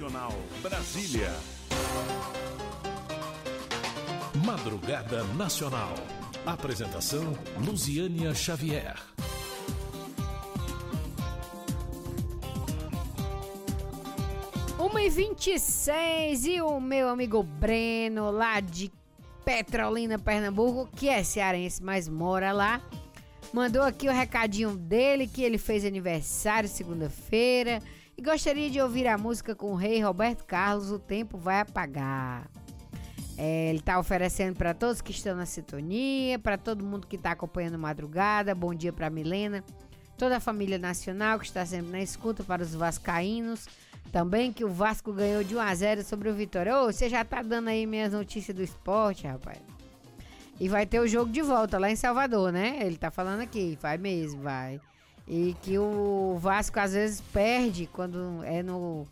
Nacional, Brasília. Madrugada Nacional. Apresentação, Luziânia Xavier. 1h26 e o meu amigo Breno, lá de Petrolina, Pernambuco, que é cearense, mas mora lá, mandou aqui o recadinho dele, que ele fez aniversário segunda-feira e gostaria de ouvir a música com o rei Roberto Carlos, O Tempo Vai Apagar. Ele está oferecendo para todos que estão na sintonia, para todo mundo que está acompanhando a madrugada. Bom dia para Milena, toda a família nacional que está sempre na escuta, para os vascaínos também, que o Vasco ganhou de 1-0 sobre o Vitória. Ô, você já tá dando aí minhas notícias do esporte, rapaz. E vai ter o jogo de volta lá em Salvador, né? Ele tá falando aqui, vai mesmo, vai. E que o Vasco às vezes perde quando é no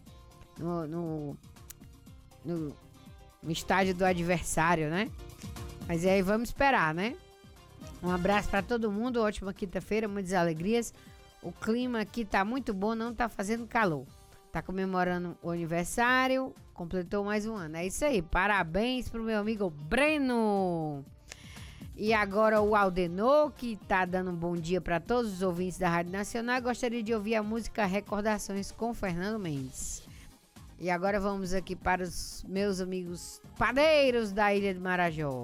estádio do adversário, né? Mas aí vamos esperar, né? Um abraço para todo mundo, ótima quinta-feira, muitas alegrias. O clima aqui tá muito bom, não tá fazendo calor. Tá comemorando o aniversário, completou mais um ano. É isso aí, parabéns pro meu amigo Breno. E agora o Aldenor, que tá dando um bom dia para todos os ouvintes da Rádio Nacional. Gostaria de ouvir a música Recordações com Fernando Mendes. E agora vamos aqui para os meus amigos padeiros da Ilha de Marajó.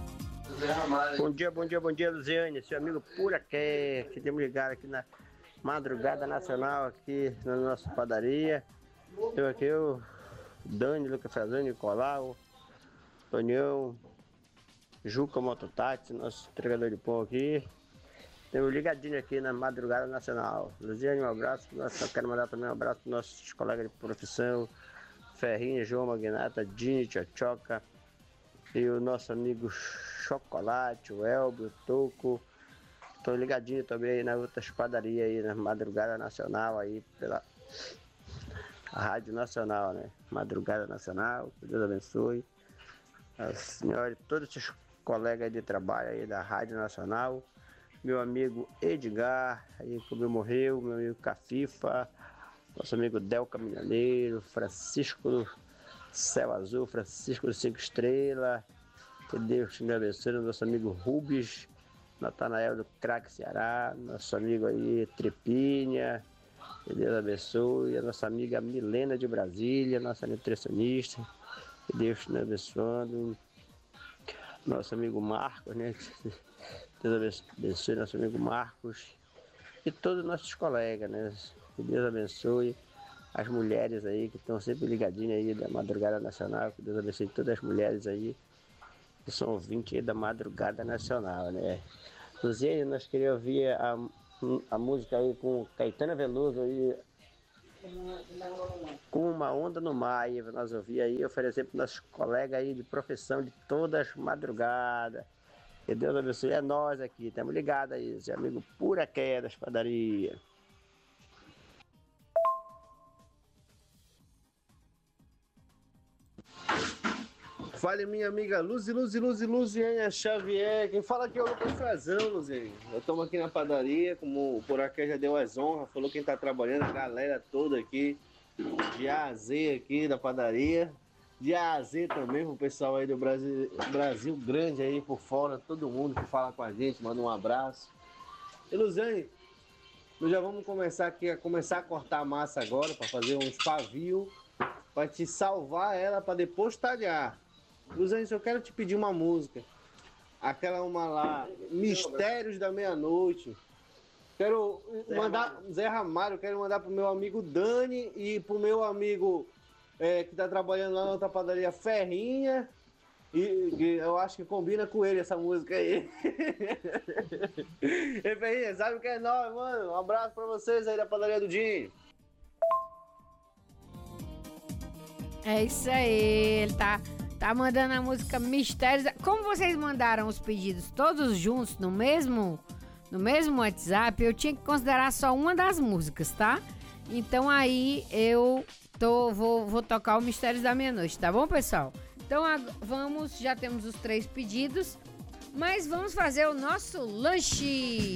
Bom dia, Luziane, seu amigo Puraqué, que temos ligado aqui na Madrugada Nacional, aqui na nossa padaria. Eu aqui, o Dani, Lucas Frazão, Nicolau, Tonião, Juca Mototáxi, nosso entregador de pão aqui. Temos ligadinho aqui na Madrugada Nacional. Luziane, um abraço. Eu quero mandar também um abraço para nossos colegas de profissão, Ferrinha, João Magnata, Dini, Tchotchoca, e o nosso amigo Chocolate, o Elbio, o Toco. Estou ligadinho também aí nas outras padarias aí, na Madrugada Nacional aí, pela Rádio Nacional, né? Madrugada Nacional, que Deus abençoe. A senhora e todos os colegas de trabalho aí da Rádio Nacional. Meu amigo Edgar, aí que morreu, meu amigo Cafifa, nosso amigo Del Caminhoneiro, Francisco do Céu Azul, Francisco do 5 Estrelas, que Deus te abençoe, nosso amigo Rubens, Natanael do Craque Ceará, nosso amigo aí Trepinha, que Deus abençoe, a nossa amiga Milena de Brasília, nossa nutricionista, que Deus te abençoe, nosso amigo Marcos, né? Deus abençoe nosso amigo Marcos e todos os nossos colegas, né? Que Deus abençoe as mulheres aí que estão sempre ligadinhas aí da Madrugada Nacional, que Deus abençoe todas as mulheres aí que são ouvintes aí da Madrugada Nacional, né? Luziane, nós queríamos ouvir a música aí com Caetano Veloso aí, com Uma Onda no Mar, aí nós ouvir aí, oferecer para nossos colegas aí de profissão de todas as madrugadas. Que Deus abençoe, é nós aqui, estamos ligados aí, esse amigo Puraqué das padarias. Fale, minha amiga Luziânia Xavier. Quem fala aqui é o Lucas Frazão, Luziânia. Eu estamos aqui na padaria, como o Puraqué já deu as honras, falou quem está trabalhando, a galera toda aqui, de A a Z aqui da padaria, de A a Z também, pro pessoal aí do Brasil grande aí por fora, todo mundo que fala com a gente, manda um abraço. E Luziane, nós já vamos começar aqui a cortar a massa agora, para fazer uns pavio, para te salvar ela, para depois talhar. Luziane, eu quero te pedir uma música. Aquela uma lá, Mistérios da Meia-Noite. Quero mandar, Zé Ramalho, quero mandar pro meu amigo Dani e pro meu amigo que tá trabalhando lá na outra padaria, Ferrinha. E eu acho que combina com ele essa música aí. E Ferrinha, sabe o que é nóis, mano? Um abraço pra vocês aí da padaria do Dinho. É isso aí, ele tá mandando a música Mistérios. Como vocês mandaram os pedidos todos juntos no mesmo WhatsApp, eu tinha que considerar só uma das músicas, tá? Então aí eu vou tocar o Mistérios da Meia-Noite, tá bom, pessoal? Então já temos os 3 pedidos, mas vamos fazer o nosso lanche.